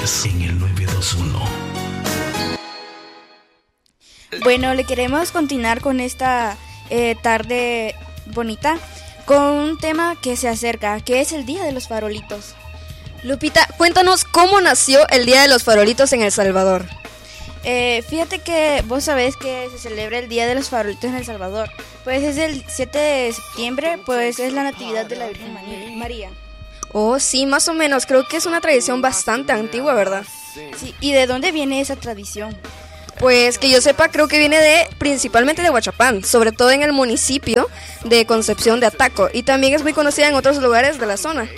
Deportes en el 921. Bueno, le queremos continuar con esta tarde bonita con un tema que se acerca, que es el Día de los Farolitos. Lupita, cuéntanos cómo nació el Día de los Farolitos en El Salvador. Fíjate que vos sabés que se celebra el Día de los Farolitos en El Salvador. Pues es el 7 de septiembre, pues es la Natividad de la Virgen María. Oh, sí, más o menos. Creo que es una tradición bastante antigua, ¿verdad? Sí, ¿y de dónde viene esa tradición? Pues que yo sepa, creo que viene principalmente de Huachapán, sobre todo en el municipio de Concepción de Ataco, y también es muy conocida en otros lugares de la zona.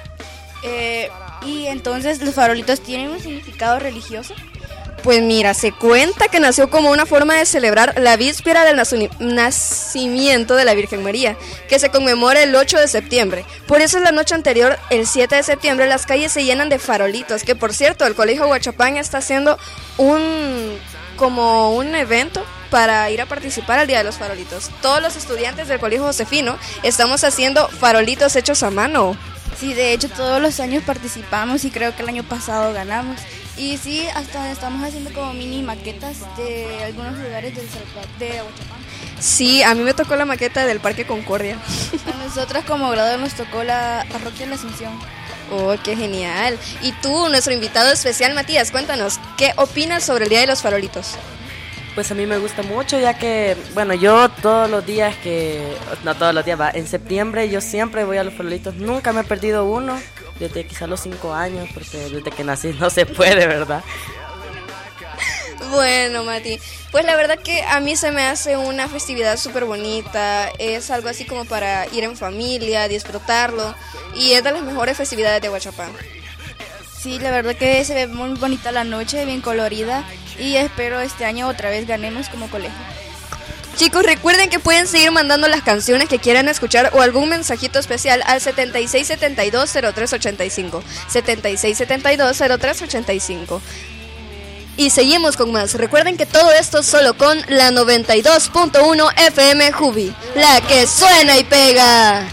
¿Y entonces los farolitos tienen un significado religioso? Pues mira, se cuenta que nació como una forma de celebrar la víspera del nacimiento de la Virgen María, que se conmemora el 8 de septiembre. Por eso en la noche anterior, el 7 de septiembre, las calles se llenan de farolitos, que por cierto, el Colegio Huachapán está haciendo un evento para ir a participar al Día de los Farolitos. Todos los estudiantes del Colegio Josefino estamos haciendo farolitos hechos a mano. Sí, de hecho todos los años participamos y creo que el año pasado ganamos. Y sí, hasta estamos haciendo como mini maquetas de algunos lugares de Huachapán. Sí, a mí me tocó la maqueta del Parque Concordia. A nosotras como grado nos tocó la parroquia de la Asunción. Oh, qué genial. Y tú, nuestro invitado especial, Matías, cuéntanos, ¿qué opinas sobre el Día de los Farolitos? Pues a mí me gusta mucho, ya que, bueno, yo todos los días en septiembre yo siempre voy a los farolitos, nunca me he perdido uno, desde quizás los 5 años, porque desde que nací no se puede, ¿verdad? Bueno, Mati, pues la verdad que a mí se me hace una festividad súper bonita, es algo así como para ir en familia, disfrutarlo, y es de las mejores festividades de Huachapán. Sí, la verdad que se ve muy bonita la noche, bien colorida, y espero este año otra vez ganemos como colegio. Chicos, recuerden que pueden seguir mandando las canciones que quieran escuchar o algún mensajito especial al 7672-0385. 7672-0385. Y seguimos con más. Recuerden que todo esto solo con la 92.1 FM Jubi, la que suena y pega.